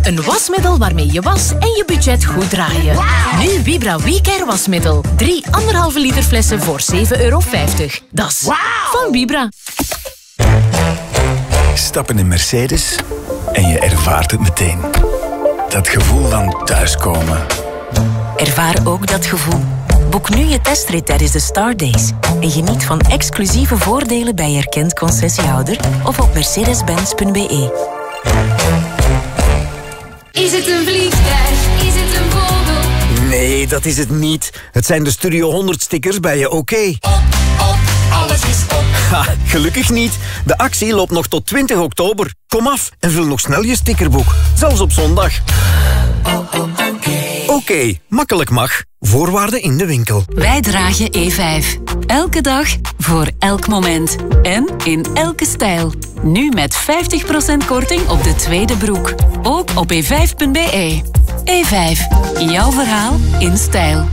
Een wasmiddel waarmee je was en je budget goed draaien. Wow. Nu Vibra WeCare wasmiddel. 3 1,5 liter flessen voor €7,50. Dat is van Vibra. Stap in een Mercedes en je ervaart het meteen. Dat gevoel van thuiskomen. Ervaar ook dat gevoel. Boek nu je testrit tijdens de Star Days. En geniet van exclusieve voordelen bij erkend concessiehouder of op mercedes-benz.be. Is het een vliegtuig? Is het een vogel? Nee, dat is het niet. Het zijn de Studio 100 stickers bij je OK. Alles is op. Ha, gelukkig niet. De actie loopt nog tot 20 oktober. Kom af en vul nog snel je stickerboek. Zelfs op zondag. OK, makkelijk mag. Voorwaarden in de winkel. Wij dragen E5. Elke dag, voor elk moment. En in elke stijl. Nu met 50% korting op de tweede broek. Ook op e5.be. E5. Jouw verhaal in stijl.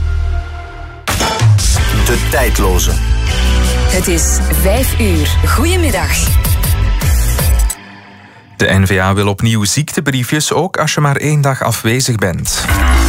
De tijdloze. Het is 5 uur. Goedemiddag. De N-VA wil opnieuw ziektebriefjes, ook als je maar 1 dag afwezig bent.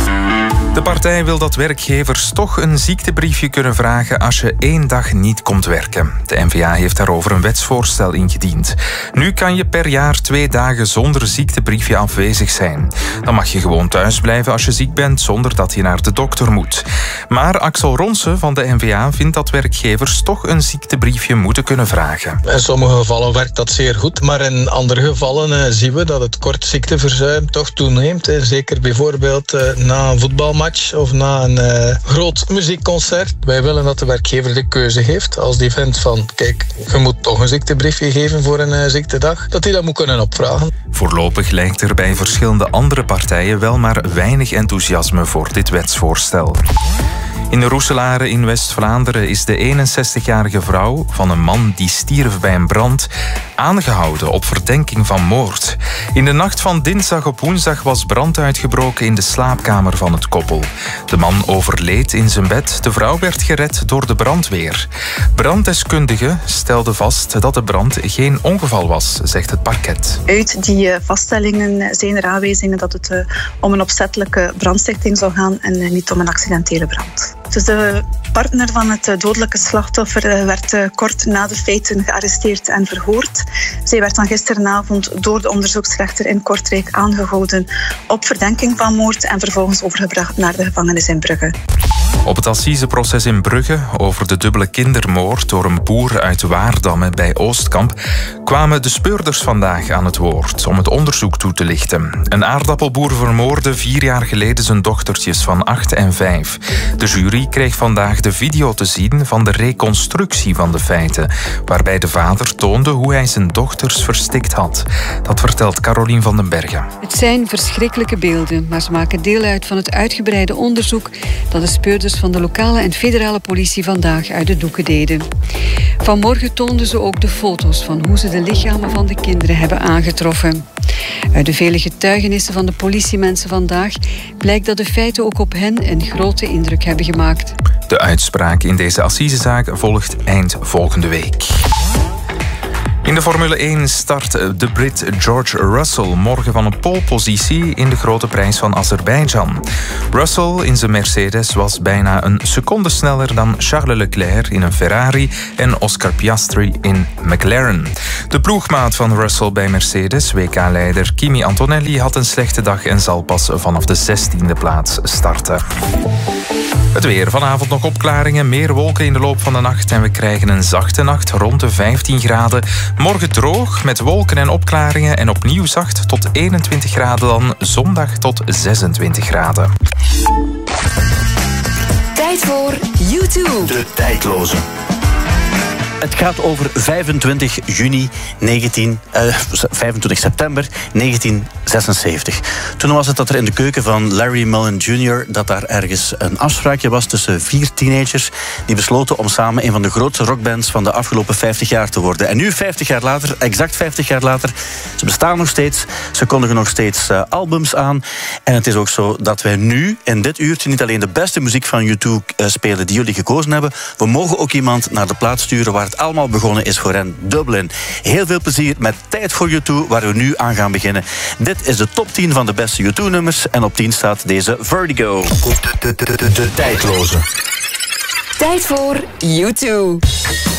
De partij wil dat werkgevers toch een ziektebriefje kunnen vragen als je 1 dag niet komt werken. De N-VA heeft daarover een wetsvoorstel ingediend. Nu kan je per jaar 2 dagen zonder ziektebriefje afwezig zijn. Dan mag je gewoon thuis blijven als je ziek bent, zonder dat je naar de dokter moet. Maar Axel Ronsen van de N-VA vindt dat werkgevers toch een ziektebriefje moeten kunnen vragen. In sommige gevallen werkt dat zeer goed, maar in andere gevallen zien we dat het kort ziekteverzuim toch toeneemt. Zeker bijvoorbeeld na een voetbalmatch of na een groot muziekconcert. Wij willen dat de werkgever de keuze heeft. Als die vindt van, kijk, je moet toch een ziektebriefje geven voor een ziektedag, dat hij dat moet kunnen opvragen. Voorlopig lijkt er bij verschillende andere partijen wel maar weinig enthousiasme voor dit wetsvoorstel. In Roeselare in West-Vlaanderen is de 61-jarige vrouw van een man die stierf bij een brand aangehouden op verdenking van moord. In de nacht van dinsdag op woensdag was brand uitgebroken in de slaapkamer van het koppel. De man overleed in zijn bed. De vrouw werd gered door de brandweer. Branddeskundigen stelden vast dat de brand geen ongeval was, zegt het parket. Uit die vaststellingen zijn er aanwijzingen dat het om een opzettelijke brandstichting zou gaan en niet om een accidentele brand. Dus de partner van het dodelijke slachtoffer werd kort na de feiten gearresteerd en verhoord. Zij werd dan gisteravond door de onderzoeksrechter in Kortrijk aangehouden op verdenking van moord en vervolgens overgebracht naar de gevangenis in Brugge. Op het assiseproces in Brugge over de dubbele kindermoord door een boer uit Waardamme bij Oostkamp kwamen de speurders vandaag aan het woord om het onderzoek toe te lichten. Een aardappelboer vermoordde 4 jaar geleden zijn dochtertjes van 8 en 5. De jury kreeg vandaag de video te zien van de reconstructie van de feiten, waarbij de vader toonde hoe hij zijn dochters verstikt had. Dat vertelt Carolien van den Bergen. Het zijn verschrikkelijke beelden, maar ze maken deel uit van het uitgebreide onderzoek dat de speurders van de lokale en federale politie vandaag uit de doeken deden. Vanmorgen toonden ze ook de foto's van hoe ze de lichamen van de kinderen hebben aangetroffen. Uit de vele getuigenissen van de politiemensen vandaag blijkt dat de feiten ook op hen een grote indruk hebben gemaakt. De uitspraak in deze assisezaak volgt eind volgende week. In de Formule 1 start de Brit George Russell morgen van een polepositie in de grote prijs van Azerbeidzjan. Russell in zijn Mercedes was bijna een seconde sneller dan Charles Leclerc in een Ferrari en Oscar Piastri in McLaren. De ploegmaat van Russell bij Mercedes, WK-leider Kimi Antonelli, had een slechte dag en zal pas vanaf de 16e plaats starten. Het weer. Vanavond nog opklaringen, meer wolken in de loop van de nacht en we krijgen een zachte nacht rond de 15 graden. Morgen droog met wolken en opklaringen en opnieuw zacht tot 21 graden dan, zondag tot 26 graden. Tijd voor YouTube. De tijdloze. Het gaat over 25 september 1976. Toen was het dat er in de keuken van Larry Mullen Jr. dat daar ergens een afspraakje was tussen 4 teenagers die besloten om samen een van de grootste rockbands van de afgelopen 50 jaar te worden. En nu, 50 jaar later, exact 50 jaar later, ze bestaan nog steeds, ze kondigen nog steeds albums aan. En het is ook zo dat wij nu in dit uurtje niet alleen de beste muziek van U2 spelen die jullie gekozen hebben, we mogen ook iemand naar de plaats sturen waar het allemaal begonnen is voor hen Dublin. Heel veel plezier met Tijd voor U2, waar we nu aan gaan beginnen. Dit is de top 10 van de beste U2-nummers en op 10 staat deze Vertigo. De tijdloze. Tijd voor U2.